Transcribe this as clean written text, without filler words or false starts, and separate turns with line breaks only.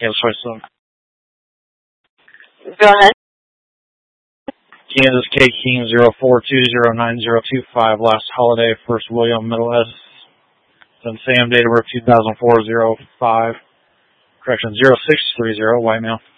Yeah, let's try some.
Go ahead.
Kansas K King 04209025. Last holiday, First William, Middle S. Then Sam, date of birth 2004-05. Correction, 0630, white male.